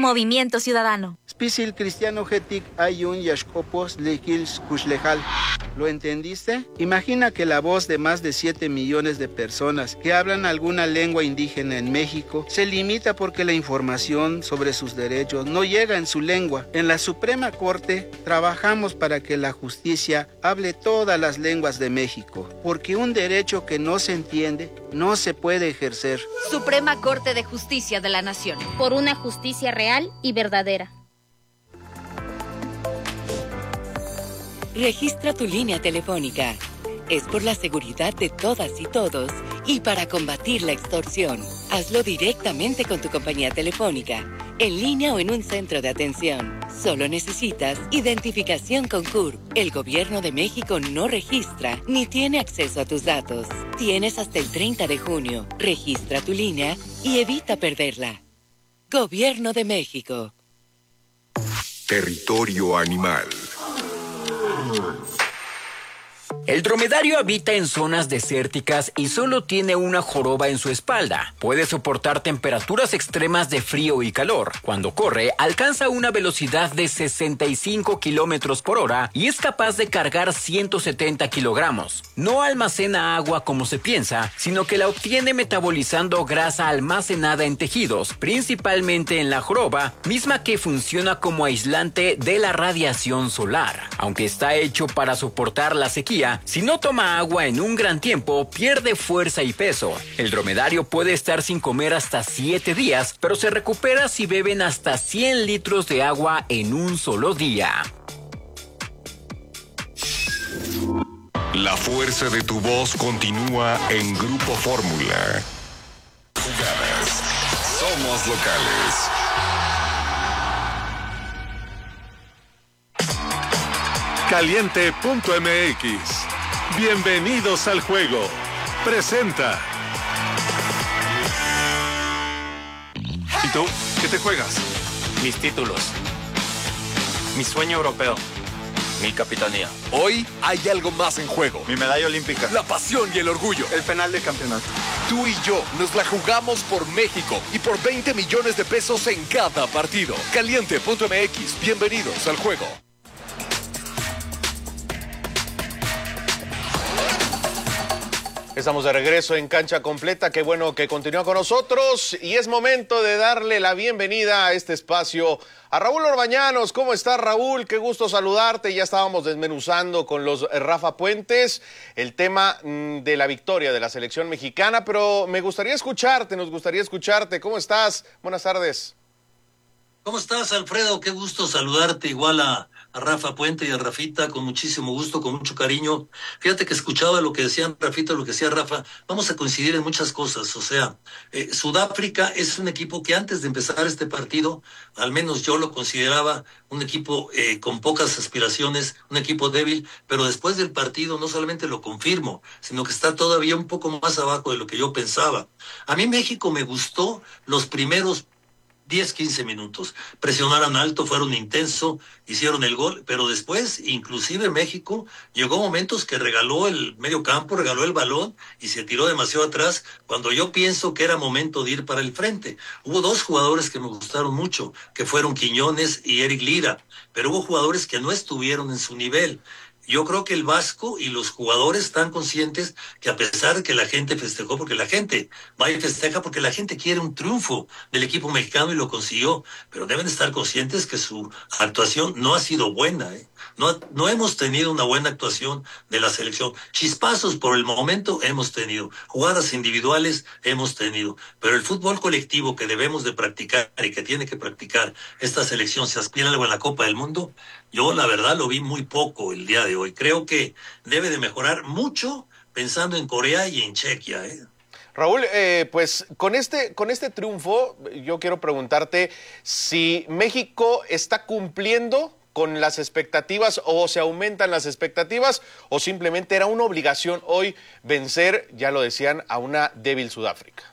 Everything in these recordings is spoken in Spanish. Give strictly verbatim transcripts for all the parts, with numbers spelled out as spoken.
Movimiento Ciudadano. Spisil cristiano getic ayun yashkopos lekils kushlejal. ¿Lo entendiste? Imagina que la voz de más de siete millones de personas que hablan alguna lengua indígena en México se limita porque la información sobre sus derechos no llega en su lengua. En la Suprema Corte trabajamos para que la justicia hable todas las lenguas de México, porque un derecho que no se entiende no se puede ejercer. Suprema Corte de Justicia de la Nación. Por una justicia real y verdadera. Registra tu línea telefónica. Es por la seguridad de todas y todos y para combatir la extorsión. Hazlo directamente con tu compañía telefónica, en línea o en un centro de atención. Solo necesitas identificación con C U R P. El Gobierno de México no registra ni tiene acceso a tus datos. Tienes hasta el treinta de junio. Registra tu línea y evita perderla. Gobierno de México. Territorio animal. El dromedario habita en zonas desérticas y solo tiene una joroba en su espalda. Puede soportar temperaturas extremas de frío y calor. Cuando corre, alcanza una velocidad de sesenta y cinco kilómetros por hora y es capaz de cargar ciento setenta kilogramos. No almacena agua como se piensa, sino que la obtiene metabolizando grasa almacenada en tejidos, principalmente en la joroba, misma que funciona como aislante de la radiación solar. Aunque está hecho para soportar la sequía, si no toma agua en un gran tiempo, pierde fuerza y peso. El dromedario puede estar sin comer hasta siete días, pero se recupera si beben hasta cien litros de agua en un solo día. La fuerza de tu voz continúa en Grupo Fórmula. Jugadas. Somos locales. Caliente punto M X. Bienvenidos al juego. Presenta. ¿Y tú? ¿Qué te juegas? Mis títulos. Mi sueño europeo. Mi capitanía. Hoy hay algo más en juego. Mi medalla olímpica. La pasión y el orgullo. El penal de campeonato. Tú y yo nos la jugamos por México y por veinte millones de pesos en cada partido. Caliente punto M X. Bienvenidos al juego. Estamos de regreso en Cancha Completa, qué bueno que continúa con nosotros y es momento de darle la bienvenida a este espacio a Raúl Orbañanos. ¿Cómo estás, Raúl? Qué gusto saludarte. Ya estábamos desmenuzando con los Rafa Puentes el tema de la victoria de la selección mexicana, pero me gustaría escucharte, nos gustaría escucharte. ¿Cómo estás? Buenas tardes. ¿Cómo estás, Alfredo? Qué gusto saludarte, igual a, a Rafa Puente y a Rafita, con muchísimo gusto, con mucho cariño. Fíjate que escuchaba lo que decían Rafita, lo que decía Rafa. Vamos a coincidir en muchas cosas. O sea, eh, Sudáfrica es un equipo que antes de empezar este partido, al menos yo lo consideraba un equipo eh, con pocas aspiraciones, un equipo débil, pero después del partido no solamente lo confirmo, sino que está todavía un poco más abajo de lo que yo pensaba. A mí México me gustó los primeros diez, quince minutos, presionaron alto, fueron intenso, hicieron el gol, pero después, inclusive México, llegó momentos que regaló el medio campo, regaló el balón y se tiró demasiado atrás, cuando yo pienso que era momento de ir para el frente. Hubo dos jugadores que me gustaron mucho, que fueron Quiñones y Eric Lira, pero hubo jugadores que no estuvieron en su nivel. Yo creo que el Vasco y los jugadores están conscientes que a pesar de que la gente festejó, porque la gente va y festeja porque la gente quiere un triunfo del equipo mexicano y lo consiguió, pero deben estar conscientes que su actuación no ha sido buena, ¿eh? No, no hemos tenido una buena actuación de la selección. Chispazos por el momento hemos tenido, jugadas individuales hemos tenido, pero el fútbol colectivo que debemos de practicar y que tiene que practicar esta selección, si aspira algo en la Copa del Mundo, yo la verdad lo vi muy poco el día de hoy. Creo que debe de mejorar mucho pensando en Corea y en Chequia, ¿eh? Raúl, eh, pues con este, con este triunfo yo quiero preguntarte si México está cumpliendo con las expectativas o se aumentan las expectativas o simplemente era una obligación hoy vencer, ya lo decían, a una débil Sudáfrica.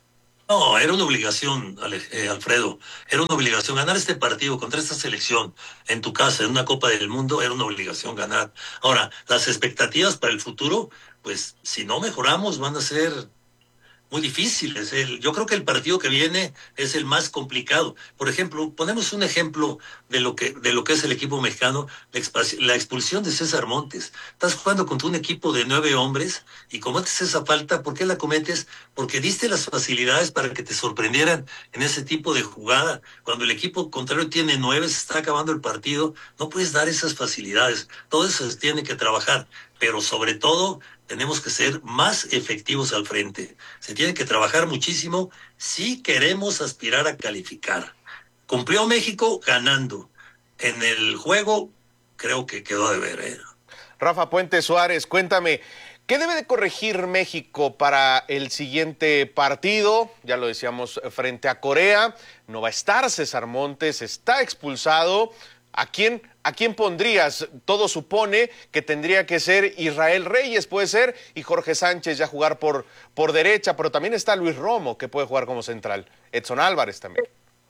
No, era una obligación, eh, Alfredo, era una obligación ganar este partido contra esta selección en tu casa, en una Copa del Mundo, era una obligación ganar. Ahora, las expectativas para el futuro, pues si no mejoramos van a ser muy difíciles. El, yo creo que el partido que viene es el más complicado. Por ejemplo, ponemos un ejemplo de lo que de lo que es el equipo mexicano, la, exp- la expulsión de César Montes. Estás jugando contra un equipo de nueve hombres y cometes esa falta. ¿Por qué la cometes? Porque diste las facilidades para que te sorprendieran en ese tipo de jugada. Cuando el equipo contrario tiene nueve, se está acabando el partido, no puedes dar esas facilidades. Todo eso se tiene que trabajar, pero sobre todo tenemos que ser más efectivos al frente. Se tiene que trabajar muchísimo si queremos aspirar a calificar. Cumplió México ganando. En el juego creo que quedó de ver, ¿eh? Rafa Puente Suárez, cuéntame, ¿qué debe de corregir México para el siguiente partido? Ya lo decíamos, frente a Corea. No va a estar César Montes, está expulsado. ¿A quién, ¿A quién pondrías? Todo supone que tendría que ser Israel Reyes, puede ser, y Jorge Sánchez ya jugar por, por derecha, pero también está Luis Romo, que puede jugar como central. Edson Álvarez también.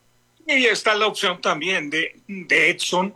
Y está la opción también de, de Edson.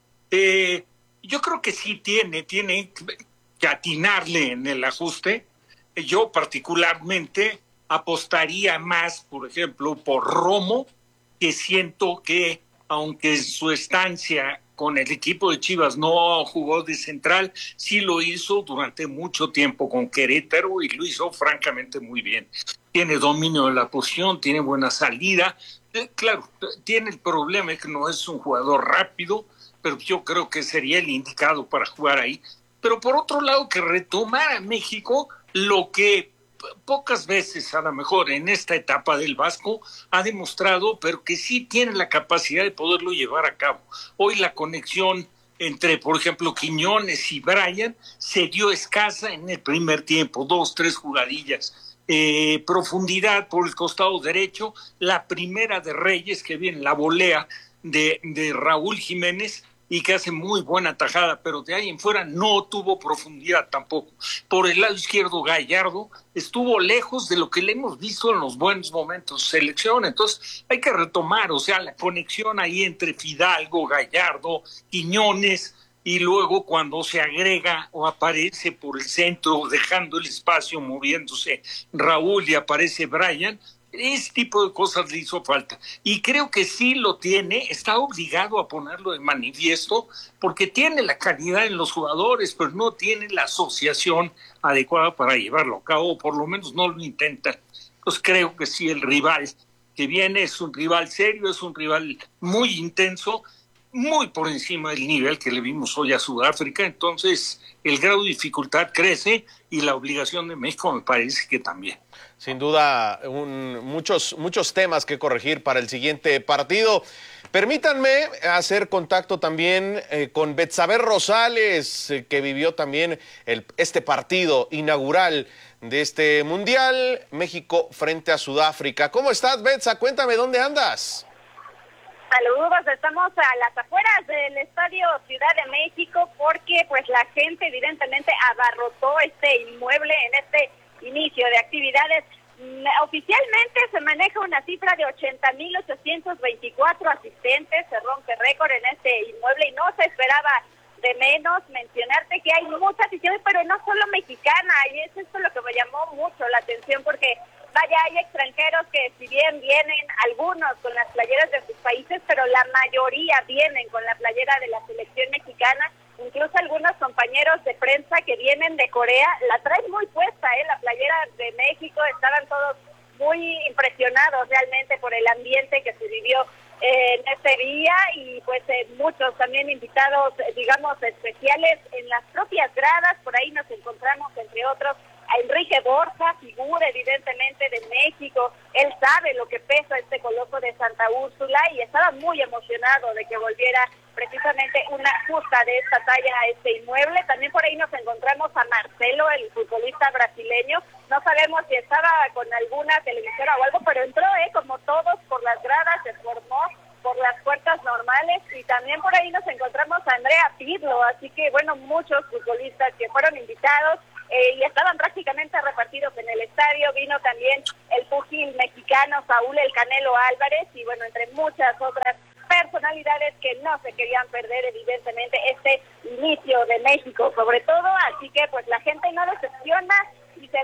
Eh, yo creo que sí tiene, tiene que atinarle en el ajuste. Yo particularmente apostaría más, por ejemplo, por Romo, que siento que aunque su estancia con el equipo de Chivas no jugó de central, sí lo hizo durante mucho tiempo con Querétaro y lo hizo francamente muy bien. Tiene dominio de la posición, tiene buena salida. Eh, claro, tiene el problema de que no es un jugador rápido, pero yo creo que sería el indicado para jugar ahí. Pero por otro lado, que retomara México lo que pocas veces, a lo mejor en esta etapa del Vasco, ha demostrado, pero que sí tiene la capacidad de poderlo llevar a cabo. Hoy la conexión entre, por ejemplo, Quiñones y Brian se dio escasa en el primer tiempo, dos, tres jugadillas. Eh, profundidad por el costado derecho, la primera de Reyes, que viene la volea de, de Raúl Jiménez, y que hace muy buena tajada, pero de ahí en fuera no tuvo profundidad tampoco. Por el lado izquierdo, Gallardo estuvo lejos de lo que le hemos visto en los buenos momentos de selección. Entonces hay que retomar, o sea, la conexión ahí entre Fidalgo, Gallardo, Quiñones, y luego cuando se agrega o aparece por el centro, dejando el espacio, moviéndose Raúl y aparece Brian. Ese tipo de cosas le hizo falta. Y creo que sí lo tiene, está obligado a ponerlo de manifiesto, porque tiene la calidad en los jugadores, pero no tiene la asociación adecuada para llevarlo a cabo, o por lo menos no lo intenta. Entonces creo que sí, el rival que viene es un rival serio, es un rival muy intenso, muy por encima del nivel que le vimos hoy a Sudáfrica. Entonces el grado de dificultad crece y la obligación de México me parece que también. Sin duda, un, muchos, muchos temas que corregir para el siguiente partido. Permítanme hacer contacto también eh, con Betsabe Rosales, eh, que vivió también el, este partido inaugural de este Mundial, México frente a Sudáfrica. ¿Cómo estás, Betsa? Cuéntame, ¿dónde andas? Saludos, estamos a las afueras del Estadio Ciudad de México porque pues la gente evidentemente abarrotó este inmueble en este inicio de actividades. Oficialmente se maneja una cifra de ochenta mil ochocientos veinticuatro asistentes, se rompe récord en este inmueble y no se esperaba de menos. Mencionarte que hay mucha afición, pero no solo mexicana, y es esto lo que me llamó mucho la atención, porque vaya, hay extranjeros que si bien vienen algunos con las playeras de sus países, pero la mayoría vienen con la playera de la selección mexicana. Incluso algunos compañeros de prensa que vienen de Corea la traen muy puesta, ¿eh? La playera de México. Estaban todos muy impresionados realmente por el ambiente que se vivió eh, en este día, y pues eh, muchos también invitados, eh, digamos, especiales en las propias gradas. Por ahí nos encontramos, entre otros, a Enrique Borja, figura evidentemente de México. Él sabe lo que pesa este coloso de Santa Úrsula y estaba muy emocionado de que volviera precisamente una justa de esta talla a este inmueble. También por ahí nos encontramos a Marcelo, el futbolista brasileño. No sabemos si estaba con alguna televisora o algo, pero entró, eh, como todos, por las gradas, se formó por las puertas normales. Y también por ahí nos encontramos a Andrea Pirlo, así que bueno, muchos futbolistas que fueron invitados eh, y estaban prácticamente repartidos en el estadio. Vino también el púgil mexicano Saúl El Canelo Álvarez, y bueno, entre muchas otras personalidades que no se querían perder evidentemente este inicio de México sobre todo. Así que pues la gente no decepciona y se van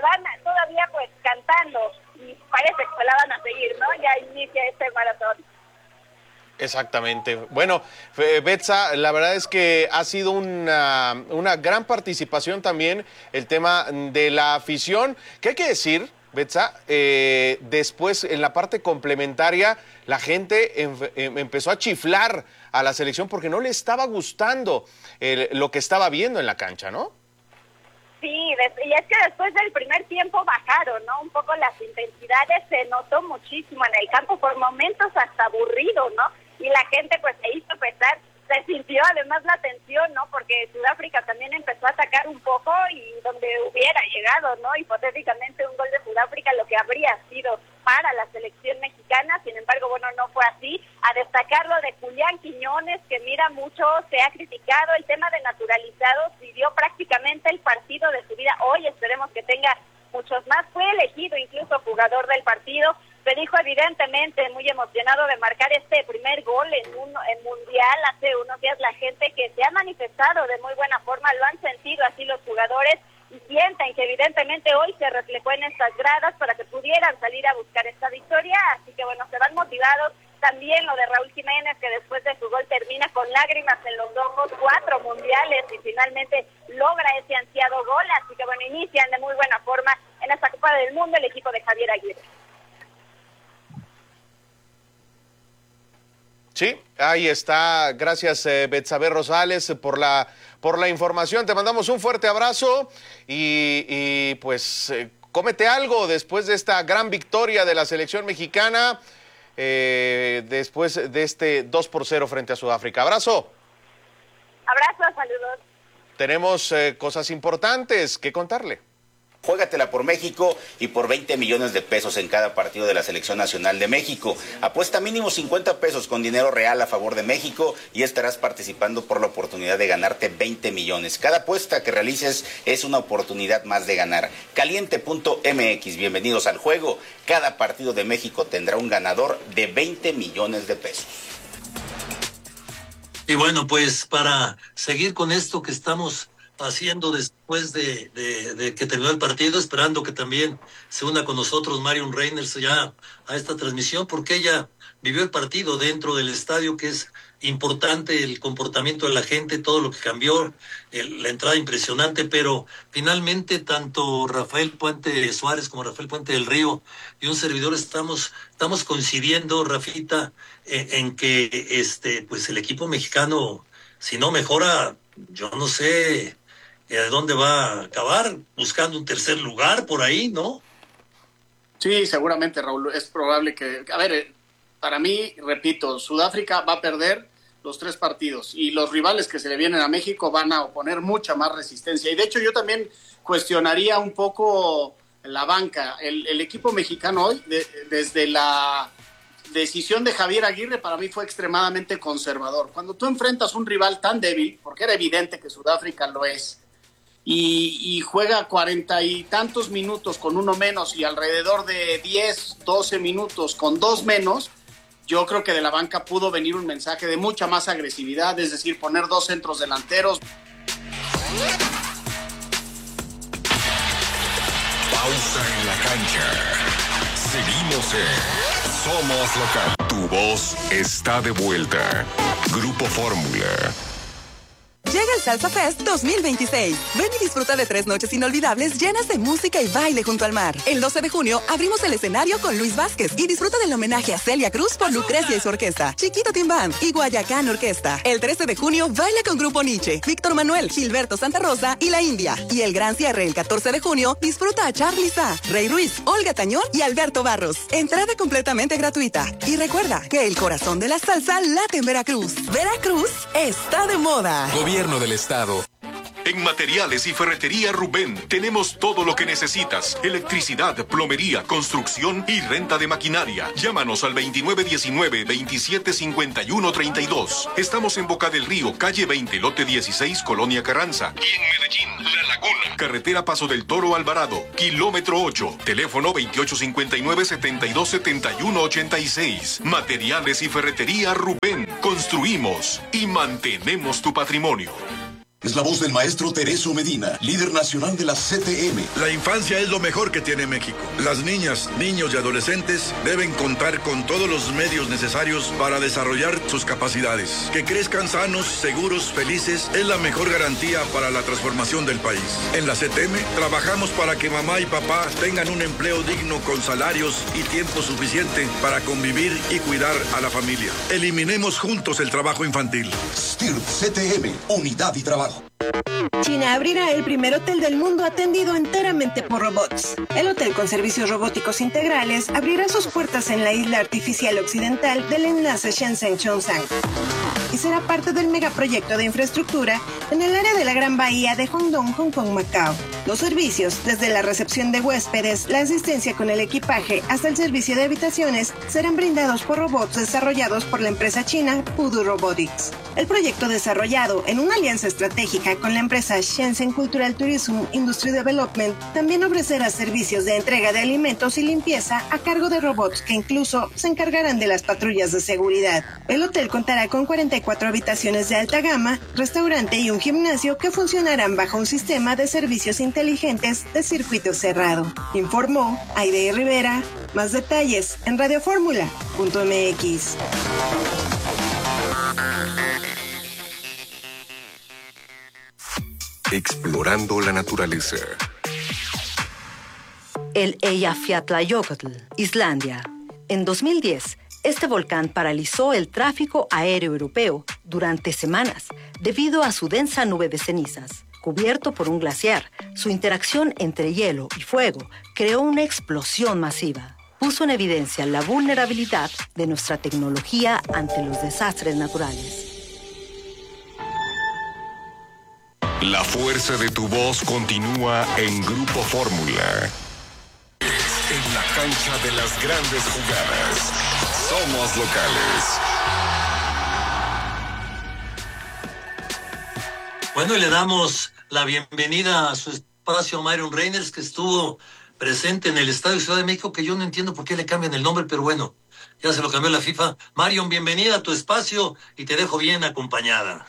todavía pues cantando y parece que se la van a seguir, ¿no? Ya inicia este maratón. Exactamente. Bueno, Betsa, la verdad es que ha sido una, una gran participación también el tema de la afición. ¿Qué hay que decir, Betsa? Eh, después, en la parte complementaria, la gente em, em, empezó a chiflar a la selección porque no le estaba gustando el, lo que estaba viendo en la cancha, ¿no? Sí, y es que después del primer tiempo bajaron, ¿no? Un poco las intensidades, se notó muchísimo en el campo, por momentos hasta aburrido, ¿no? Y la gente pues se hizo pesar, se sintió además la tensión, ¿no? Porque Sudáfrica también empezó a atacar un poco y donde hubiera llegado, ¿no? Hipotéticamente un gol de Sudáfrica, lo que habría sido para la selección mexicana, sin embargo, bueno, no fue así. A destacar lo de Julián Quiñones, que mira, mucho se ha criticado el tema de naturalizados, vivió prácticamente el partido de su vida. Hoy esperemos que tenga muchos más, fue elegido incluso jugador del partido. Se dijo evidentemente muy emocionado de marcar este primer gol en un en mundial. Hace unos días la gente que se ha manifestado de muy buena forma, lo han sentido así los jugadores y sienten que evidentemente hoy se reflejó en estas gradas para que pudieran salir a buscar esta victoria. Así que bueno, se van motivados. También lo de Raúl Jiménez, que después de su gol termina con lágrimas en los ojos, cuatro mundiales y finalmente logra ese ansiado gol. Así que bueno, inician de muy buena forma en esta Copa del Mundo el equipo de Javier Aguirre. Sí, ahí está. Gracias, eh, Betsabe Rosales, por la, por la información. Te mandamos un fuerte abrazo y, y pues eh, cómete algo después de esta gran victoria de la selección mexicana, eh, después de este dos por cero frente a Sudáfrica. Abrazo. Abrazo, saludos. Tenemos eh, cosas importantes que contarle. Juégatela por México y por veinte millones de pesos en cada partido de la Selección Nacional de México. Apuesta mínimo cincuenta pesos con dinero real a favor de México y estarás participando por la oportunidad de ganarte veinte millones. Cada apuesta que realices es una oportunidad más de ganar. Caliente punto M X, bienvenidos al juego. Cada partido de México tendrá un ganador de veinte millones de pesos. Y bueno, pues para seguir con esto que estamos haciendo después de, de, de que terminó el partido, esperando que también se una con nosotros Marion Reyners ya a esta transmisión, porque ella vivió el partido dentro del estadio, que es importante el comportamiento de la gente, todo lo que cambió, el, la entrada impresionante, pero finalmente tanto Rafael Puente Suárez como Rafael Puente del Río y un servidor estamos, estamos coincidiendo, Rafita, en, en que este, pues el equipo mexicano, si no mejora, yo no sé ¿de dónde va a acabar? Buscando un tercer lugar por ahí, ¿no? Sí, seguramente, Raúl. Es probable que... A ver, para mí, repito, Sudáfrica va a perder los tres partidos y los rivales que se le vienen a México van a oponer mucha más resistencia. Y de hecho yo también cuestionaría un poco la banca. El, el equipo mexicano hoy, de, desde la decisión de Javier Aguirre, para mí fue extremadamente conservador. Cuando tú enfrentas un rival tan débil, porque era evidente que Sudáfrica lo es, Y, y juega cuarenta y tantos minutos con uno menos y alrededor de diez, doce minutos con dos menos, yo creo que de la banca pudo venir un mensaje de mucha más agresividad, es decir, poner dos centros delanteros. Pausa en la cancha. Seguimos en Somos Local. Tu voz está de vuelta. Grupo Fórmula. Llega el Salsa Fest dos mil veintiséis. Ven y disfruta de tres noches inolvidables llenas de música y baile junto al mar. El doce de junio abrimos el escenario con Luis Vázquez y disfruta del homenaje a Celia Cruz por Lucrecia y su orquesta, Chiquito Team Band y Guayacán Orquesta. El trece de junio baila con Grupo Nietzsche, Víctor Manuel, Gilberto Santa Rosa y La India. Y el gran cierre el catorce de junio disfruta a Charly Sa, Rey Ruiz, Olga Tañón y Alberto Barros. Entrada completamente gratuita. Y recuerda que el corazón de la salsa late en Veracruz. Veracruz está de moda. Gobierno del Estado. En Materiales y Ferretería Rubén tenemos todo lo que necesitas. Electricidad, plomería, construcción y renta de maquinaria. Llámanos al veintinueve diecinueve, veintisiete cincuenta y uno treinta y dos. Estamos en Boca del Río, calle veinte, lote dieciséis, Colonia Carranza. Y en Medellín, La Laguna. Carretera Paso del Toro Alvarado, kilómetro ocho. Teléfono veintiocho cincuenta y nueve, setenta y dos setenta y uno ochenta y seis. Materiales y Ferretería Rubén. Construimos y mantenemos tu patrimonio. Es la voz del maestro Tereso Medina, líder nacional de la C T M. La infancia es lo mejor que tiene México. Las niñas, niños y adolescentes deben contar con todos los medios necesarios para desarrollar sus capacidades. Que crezcan sanos, seguros, felices es la mejor garantía para la transformación del país. En la C T M trabajamos para que mamá y papá tengan un empleo digno con salarios y tiempo suficiente para convivir y cuidar a la familia. Eliminemos juntos el trabajo infantil. S T I R P C T M, unidad y trabajo. China abrirá el primer hotel del mundo atendido enteramente por robots. El hotel con servicios robóticos integrales abrirá sus puertas en la isla artificial occidental del enlace Shenzhen-Chongsang y será parte del megaproyecto de infraestructura en el área de la Gran Bahía de Hongdong, Hong Kong, Macao. Los servicios, desde la recepción de huéspedes, la asistencia con el equipaje hasta el servicio de habitaciones, serán brindados por robots desarrollados por la empresa china Pudu Robotics. El proyecto, desarrollado en una alianza estratégica con la empresa Shenzhen Cultural Tourism Industry Development, también ofrecerá servicios de entrega de alimentos y limpieza a cargo de robots que incluso se encargarán de las patrullas de seguridad. El hotel contará con cuarenta y cuatro habitaciones de alta gama, restaurante y un gimnasio que funcionarán bajo un sistema de servicios inteligentes de circuito cerrado. Informó Aide Rivera. Más detalles en radio fórmula punto m x. Explorando la naturaleza. El Eyjafjallajökull, Islandia. En dos mil diez, este volcán paralizó el tráfico aéreo europeo durante semanas debido a su densa nube de cenizas. Cubierto por un glaciar, su interacción entre hielo y fuego creó una explosión masiva. Puso en evidencia la vulnerabilidad de nuestra tecnología ante los desastres naturales. La fuerza de tu voz continúa en Grupo Fórmula. En la cancha de las grandes jugadas. Somos locales. Bueno, y le damos la bienvenida a su espacio a Myron Reynolds, que estuvo presente en el Estadio Ciudad de México, que yo no entiendo por qué le cambian el nombre, pero bueno, ya se lo cambió la FIFA. Marion, bienvenida a tu espacio y te dejo bien acompañada.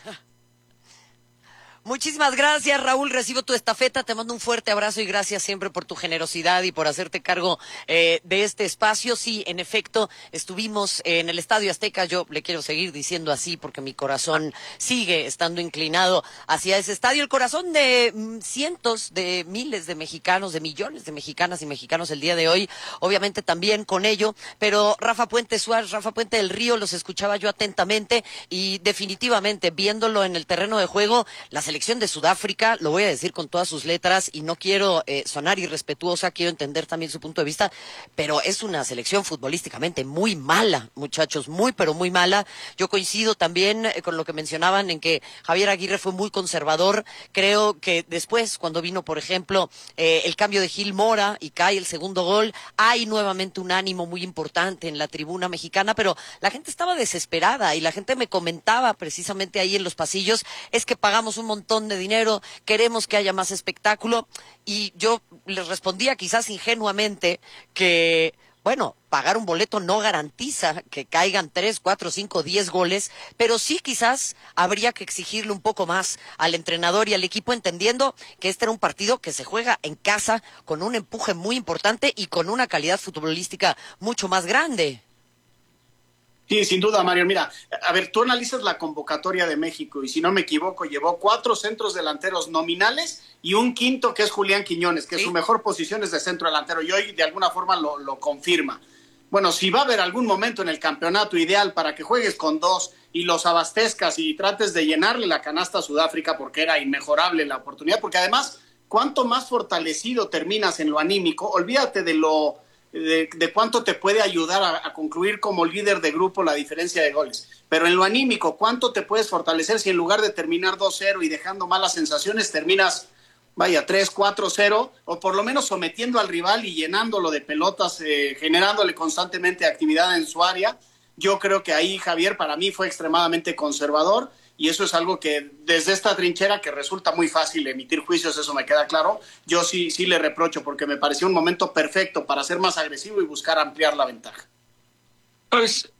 Muchísimas gracias, Raúl. Recibo tu estafeta. Te mando un fuerte abrazo y gracias siempre por tu generosidad y por hacerte cargo eh, de este espacio. Sí, en efecto, estuvimos en el Estadio Azteca. Yo le quiero seguir diciendo así porque mi corazón sigue estando inclinado hacia ese estadio. El corazón de mm, cientos de miles de mexicanos, de millones de mexicanas y mexicanos el día de hoy. Obviamente también con ello. Pero Rafa Puente Suárez, Rafa Puente del Río, los escuchaba yo atentamente y definitivamente viéndolo en el terreno de juego, la selección de Sudáfrica, lo voy a decir con todas sus letras y no quiero eh, sonar irrespetuosa, quiero entender también su punto de vista, pero es una selección futbolísticamente muy mala, muchachos, muy pero muy mala. Yo coincido también eh, con lo que mencionaban en que Javier Aguirre fue muy conservador. Creo que después, cuando vino, por ejemplo, eh, el cambio de Gil Mora y cae el segundo gol, hay nuevamente un ánimo muy importante en la tribuna mexicana, pero la gente estaba desesperada y la gente me comentaba precisamente ahí en los pasillos, es que pagamos un montón de dinero, queremos que haya más espectáculo, y yo les respondía quizás ingenuamente que, bueno, pagar un boleto no garantiza que caigan tres, cuatro, cinco, diez goles, pero sí quizás habría que exigirle un poco más al entrenador y al equipo, entendiendo que este era un partido que se juega en casa con un empuje muy importante y con una calidad futbolística mucho más grande. Sí, sin duda, Mario. Mira, a ver, tú analizas la convocatoria de México y si no me equivoco, llevó cuatro centros delanteros nominales y un quinto que es Julián Quiñones, que ¿sí? Su mejor posición es de centro delantero y hoy de alguna forma lo, lo confirma. Bueno, si va a haber algún momento en el campeonato ideal para que juegues con dos y los abastezcas y trates de llenarle la canasta a Sudáfrica, porque era inmejorable la oportunidad, porque además, cuanto más fortalecido terminas en lo anímico, olvídate de lo... De, de cuánto te puede ayudar a, a concluir como líder de grupo la diferencia de goles. Pero en lo anímico, ¿cuánto te puedes fortalecer si en lugar de terminar dos cero y dejando malas sensaciones, terminas, vaya, tres cuatro cero, o por lo menos sometiendo al rival y llenándolo de pelotas, eh, generándole constantemente actividad en su área? Yo creo que ahí Javier para mí fue extremadamente conservador, y eso es algo que desde esta trinchera, que resulta muy fácil emitir juicios, eso me queda claro, yo sí, sí le reprocho, porque me pareció un momento perfecto para ser más agresivo y buscar ampliar la ventaja. Pues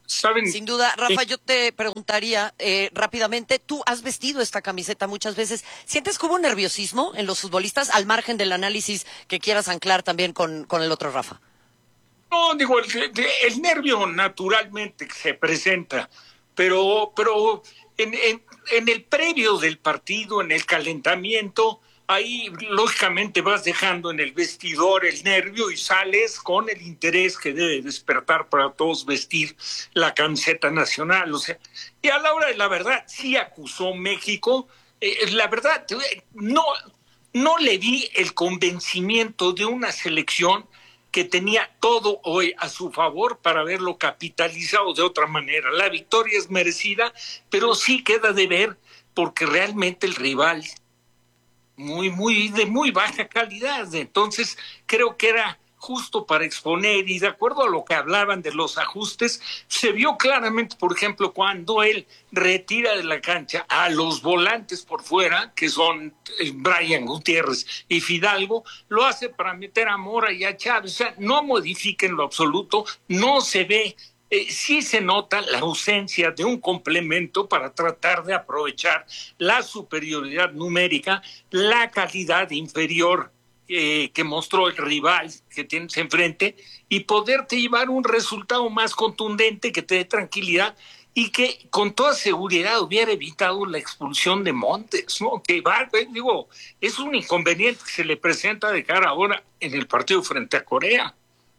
¿saben? Sin duda, Rafa, eh, yo te preguntaría eh, rápidamente, tú has vestido esta camiseta muchas veces, ¿sientes que hubo nerviosismo en los futbolistas al margen del análisis que quieras anclar también con, con el otro Rafa? No, digo, el, el nervio naturalmente se presenta, pero, pero en, en, en el previo del partido, en el calentamiento, ahí lógicamente vas dejando en el vestidor el nervio y sales con el interés que debe despertar para todos vestir la camiseta nacional. O sea, y a la hora de la verdad, sí acusó México. Eh, la verdad, no, no le vi el convencimiento de una selección que tenía todo hoy a su favor para haberlo capitalizado de otra manera. La victoria es merecida, pero sí queda de ver porque realmente el rival muy, muy, de muy baja calidad. Entonces, creo que era justo para exponer, y de acuerdo a lo que hablaban de los ajustes, se vio claramente, por ejemplo, cuando él retira de la cancha a los volantes por fuera, que son Brian Gutiérrez y Fidalgo, lo hace para meter a Mora y a Chávez. O sea, no modifica en lo absoluto, no se ve. Eh, sí se nota la ausencia de un complemento para tratar de aprovechar la superioridad numérica, la calidad inferior eh, que mostró el rival que tienes enfrente y poderte llevar un resultado más contundente que te dé tranquilidad y que con toda seguridad hubiera evitado la expulsión de Montes, ¿no? Que va, digo, es un inconveniente que se le presenta de cara ahora en el partido frente a Corea.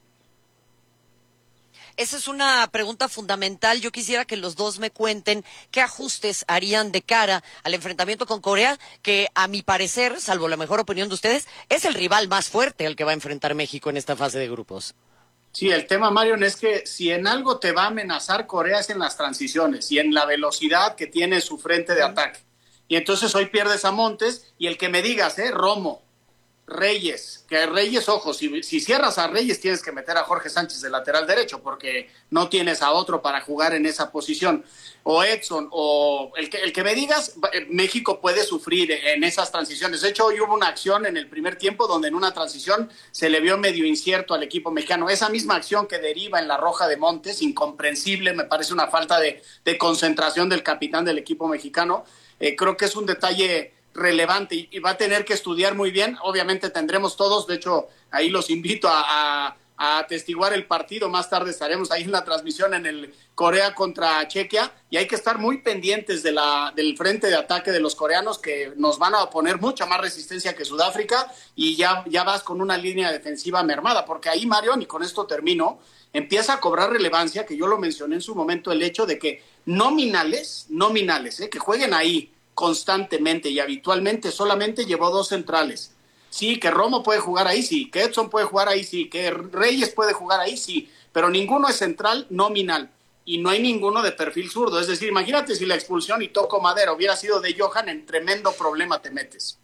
Esa es una pregunta fundamental. Yo quisiera que los dos me cuenten qué ajustes harían de cara al enfrentamiento con Corea, que a mi parecer, salvo la mejor opinión de ustedes, es el rival más fuerte al que va a enfrentar México en esta fase de grupos. Sí, el tema, Marion, es que si en algo te va a amenazar Corea es en las transiciones y en la velocidad que tiene su frente de ataque. Y entonces hoy pierdes a Montes y el que me digas, ¿eh? Romo, Reyes, que Reyes, ojo, si, si cierras a Reyes tienes que meter a Jorge Sánchez de lateral derecho porque no tienes a otro para jugar en esa posición, o Edson, o el que, el que me digas, México puede sufrir en esas transiciones. De hecho, hoy hubo una acción en el primer tiempo donde en una transición se le vio medio incierto al equipo mexicano. Esa misma acción que deriva en la roja de Montes, incomprensible, me parece una falta de, de concentración del capitán del equipo mexicano. Eh, creo que es un detalle relevante y, y va a tener que estudiar muy bien. Obviamente tendremos todos, de hecho ahí los invito a, a, a atestiguar el partido, más tarde estaremos ahí en la transmisión en el Corea contra Chequia y hay que estar muy pendientes de la, del frente de ataque de los coreanos que nos van a poner mucha más resistencia que Sudáfrica y ya, ya vas con una línea defensiva mermada, porque ahí, Marion, y con esto termino, empieza a cobrar relevancia, que yo lo mencioné en su momento, el hecho de que nominales, nominales, ¿eh? que jueguen ahí constantemente y habitualmente solamente llevó dos centrales. Sí, que Romo puede jugar ahí, sí, que Edson puede jugar ahí, sí, que Reyes puede jugar ahí, sí, pero ninguno es central nominal y no hay ninguno de perfil zurdo. Es decir, imagínate si la expulsión y toco madera hubiera sido de Johan, en tremendo problema te metes.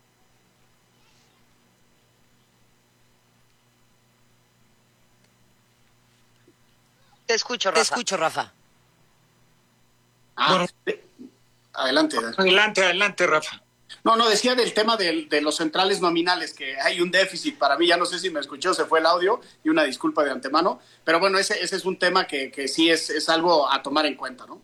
Te escucho, Rafa. Te escucho, Rafa. Ah, bueno. Adelante. Adelante, adelante, Rafa. No, no, decía del tema de, de los centrales nominales, que hay un déficit para mí, ya no sé si me escuchó, se fue el audio, y una disculpa de antemano, pero bueno, ese, ese es un tema que, que sí es, es algo a tomar en cuenta, ¿no?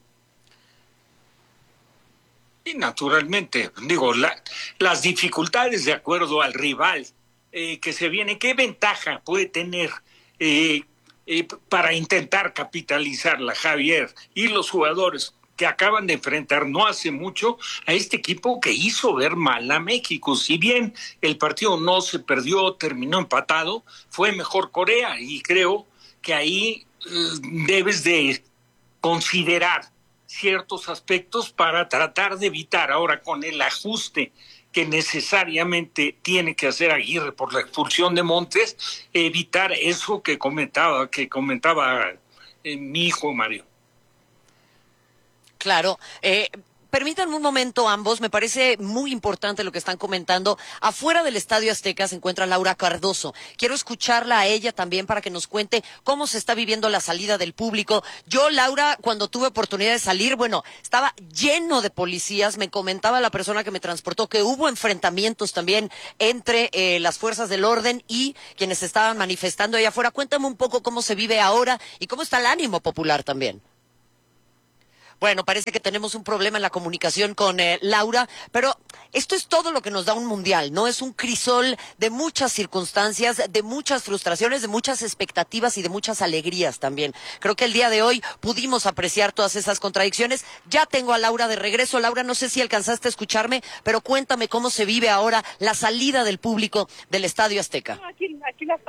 Y naturalmente, digo, la, las dificultades de acuerdo al rival eh, que se viene, ¿qué ventaja puede tener eh, eh, para intentar capitalizarla Javier y los jugadores que acaban de enfrentar no hace mucho a este equipo que hizo ver mal a México? Si bien el partido no se perdió, terminó empatado, fue mejor Corea y creo que ahí eh, debes de considerar ciertos aspectos para tratar de evitar ahora con el ajuste que necesariamente tiene que hacer Aguirre por la expulsión de Montes, evitar eso que comentaba, que comentaba eh, mi hijo Mario. Claro, eh, permítanme un momento ambos, me parece muy importante lo que están comentando. Afuera del Estadio Azteca se encuentra Laura Cardoso. Quiero escucharla a ella también para que nos cuente cómo se está viviendo la salida del público. Yo, Laura, cuando tuve oportunidad de salir, bueno, estaba lleno de policías. Me comentaba la persona que me transportó que hubo enfrentamientos también entre eh, las fuerzas del orden y quienes estaban manifestando allá afuera. Cuéntame un poco cómo se vive ahora y cómo está el ánimo popular también. Bueno, parece que tenemos un problema en la comunicación con eh, Laura, pero esto es todo lo que nos da un mundial, ¿no? Es un crisol de muchas circunstancias, de muchas frustraciones, de muchas expectativas y de muchas alegrías también. Creo que el día de hoy pudimos apreciar todas esas contradicciones. Ya tengo a Laura de regreso. Laura, no sé si alcanzaste a escucharme, pero cuéntame cómo se vive ahora la salida del público del Estadio Azteca. Aquí, aquí las...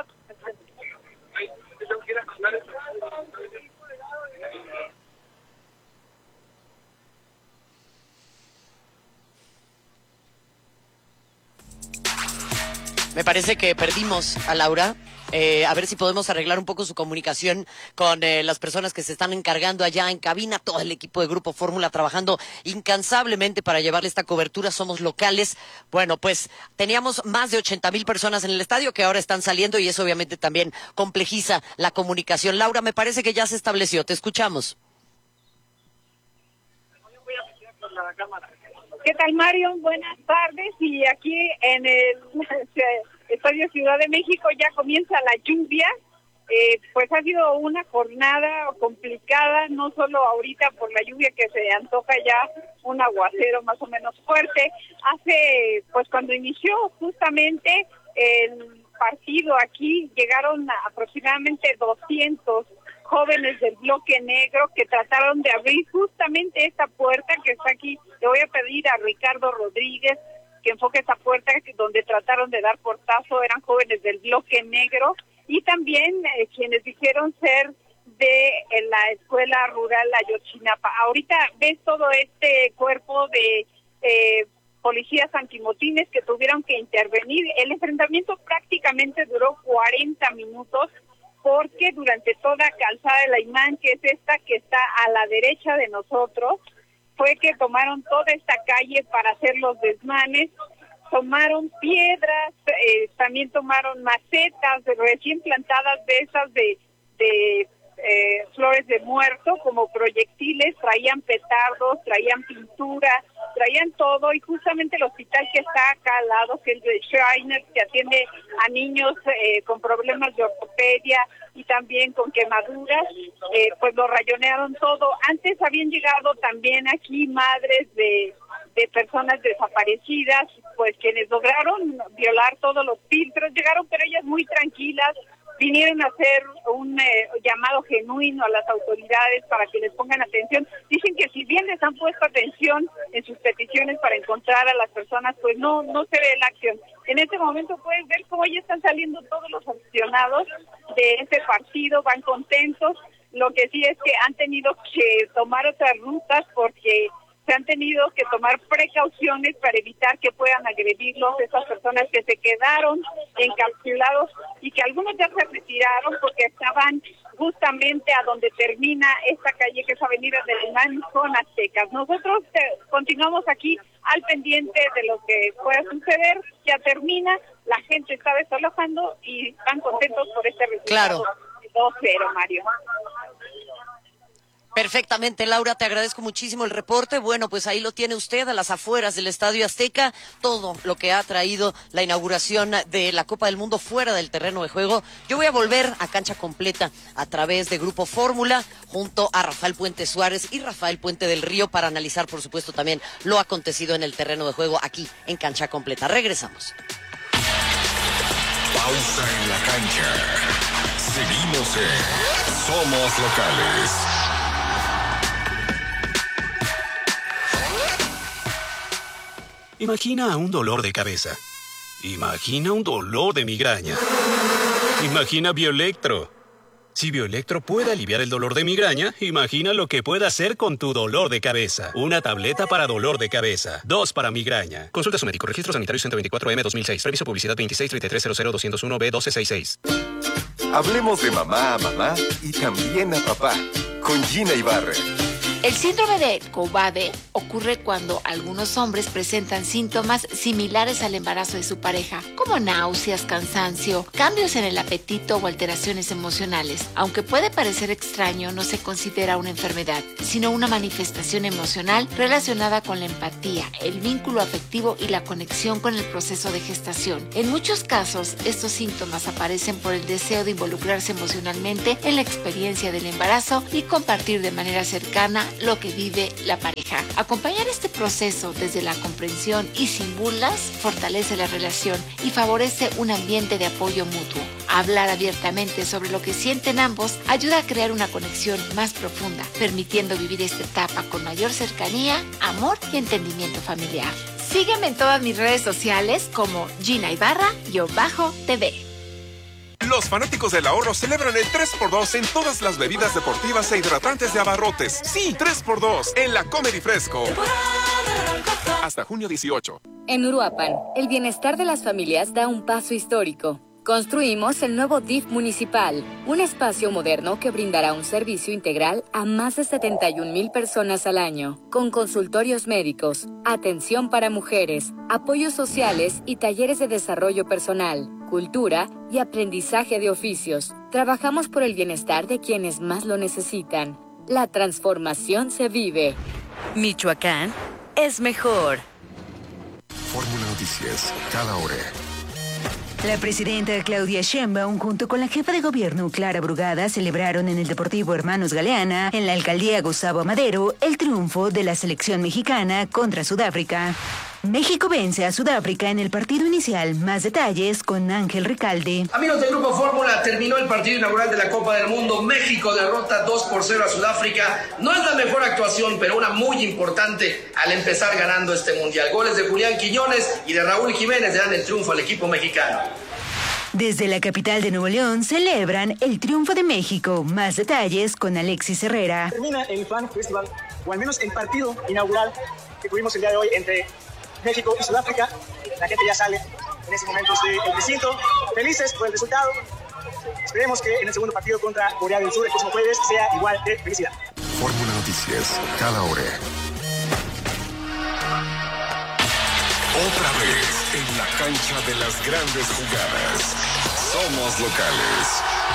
Me parece que perdimos a Laura. Eh, a ver si podemos arreglar un poco su comunicación con eh, las personas que se están encargando allá en cabina, todo el equipo de Grupo Fórmula trabajando incansablemente para llevarle esta cobertura. Somos locales. Bueno, pues teníamos más de ochenta mil personas en el estadio que ahora están saliendo y eso obviamente también complejiza la comunicación. Laura, me parece que ya se estableció. Te escuchamos. ¿Qué tal, Mario? Buenas tardes. Y aquí en el Estadio Ciudad de México ya comienza la lluvia. Eh, pues ha sido una jornada complicada, no solo ahorita por la lluvia que se antoja ya un aguacero más o menos fuerte. Hace, pues cuando inició justamente el partido aquí, llegaron aproximadamente doscientos jóvenes del bloque negro que trataron de abrir justamente esta puerta que está aquí. Le voy a pedir a Ricardo Rodríguez que enfoque esta puerta donde trataron de dar portazo. Eran jóvenes del bloque negro y también eh, quienes dijeron ser de eh, la escuela rural Ayotzinapa. Ahorita ves todo este cuerpo de eh, policías antimotines que tuvieron que intervenir. El enfrentamiento prácticamente duró cuarenta minutos porque durante toda Calzada de la Imán, que es esta que está a la derecha de nosotros, fue que tomaron toda esta calle para hacer los desmanes, tomaron piedras, eh, también tomaron macetas recién plantadas de esas de, de eh, flores de muerto como proyectiles, traían petardos, traían pintura, traían todo, y justamente el hospital que está acá al lado, que es de Schreiner, que atiende a niños eh, con problemas de ortopedia y también con quemaduras, eh, pues lo rayonearon todo. Antes habían llegado también aquí madres de, de personas desaparecidas, pues quienes lograron violar todos los filtros, llegaron pero ellas muy tranquilas, vinieron a hacer un eh, llamado genuino a las autoridades para que les pongan atención. Dicen que si bien les han puesto atención en sus peticiones para encontrar a las personas, pues no no se ve la acción. En este momento puedes ver cómo ya están saliendo todos los aficionados de este partido, van contentos. Lo que sí es que han tenido que tomar otras rutas porque se han tenido que tomar precauciones para evitar que puedan agredirlos esas personas que se quedaron encapsulados y que algunos ya se retiraron porque estaban justamente a donde termina esta calle que es Avenida del Imán con Aztecas. Nosotros eh, continuamos aquí al pendiente de lo que pueda suceder. Ya termina, la gente está desalojando y están contentos por este resultado. Claro. dos cero, Mario. Perfectamente, Laura, te agradezco muchísimo el reporte. Bueno, pues ahí lo tiene usted a las afueras del Estadio Azteca, todo lo que ha traído la inauguración de la Copa del Mundo fuera del terreno de juego. Yo voy a volver a Cancha Completa a través de Grupo Fórmula junto a Rafael Puente Suárez y Rafael Puente del Río para analizar, por supuesto, también lo acontecido en el terreno de juego aquí en Cancha Completa. Regresamos. Pausa en la cancha. Seguimos en Somos Locales. Imagina un dolor de cabeza. Imagina un dolor de migraña. Imagina Bioelectro. Si Bioelectro puede aliviar el dolor de migraña, imagina lo que puede hacer con tu dolor de cabeza. Una tableta para dolor de cabeza. Dos para migraña. Consulta a su médico. Registro Sanitario ciento veinticuatro M dos mil seis. Reviso publicidad veintiséis treinta y tres cero cero dos cero uno B doce sesenta y seis. Hablemos de mamá a mamá y también a papá. Con Gina Ibarra. El síndrome de Cobbade ocurre cuando algunos hombres presentan síntomas similares al embarazo de su pareja, como náuseas, cansancio, cambios en el apetito o alteraciones emocionales. Aunque puede parecer extraño, no se considera una enfermedad, sino una manifestación emocional relacionada con la empatía, el vínculo afectivo y la conexión con el proceso de gestación. En muchos casos, estos síntomas aparecen por el deseo de involucrarse emocionalmente en la experiencia del embarazo y compartir de manera cercana lo que vive la pareja. Acompañar este proceso desde la comprensión y sin burlas fortalece la relación y favorece un ambiente de apoyo mutuo. Hablar abiertamente sobre lo que sienten ambos ayuda a crear una conexión más profunda, permitiendo vivir esta etapa con mayor cercanía, amor y entendimiento familiar. Sígueme en todas mis redes sociales como Gina Ibarra-T V. Los fanáticos del ahorro celebran el tres por dos en todas las bebidas deportivas e hidratantes de Abarrotes. Sí, tres por dos en la Comedy Fresco. Hasta junio dieciocho. En Uruapan, el bienestar de las familias da un paso histórico. Construimos el nuevo D I F municipal, un espacio moderno que brindará un servicio integral a más de setenta y un mil personas al año, con consultorios médicos, atención para mujeres, apoyos sociales y talleres de desarrollo personal, cultura y aprendizaje de oficios. Trabajamos por el bienestar de quienes más lo necesitan. La transformación se vive. Michoacán es mejor. Fórmula Noticias, cada hora. La presidenta Claudia Sheinbaum junto con la jefa de gobierno Clara Brugada celebraron en el Deportivo Hermanos Galeana, en la alcaldía Gustavo Amadero, el triunfo de la selección mexicana contra Sudáfrica. México vence a Sudáfrica en el partido inicial. Más detalles con Ángel Ricalde. Amigos del Grupo Fórmula, terminó el partido inaugural de la Copa del Mundo. México derrota dos por cero a Sudáfrica. No es la mejor actuación, pero una muy importante al empezar ganando este mundial. Goles de Julián Quiñones y de Raúl Jiménez dan el triunfo al equipo mexicano. Desde la capital de Nuevo León celebran el triunfo de México. Más detalles con Alexis Herrera. Termina el Fan Festival, o al menos el partido inaugural que tuvimos el día de hoy entre México y Sudáfrica. La gente ya sale en ese momento del recinto, felices por el resultado. Esperemos que en el segundo partido contra Corea del Sur el próximo jueves sea igual de felicidad. Fórmula Noticias, cada hora. Otra vez en la cancha de las grandes jugadas. Somos locales.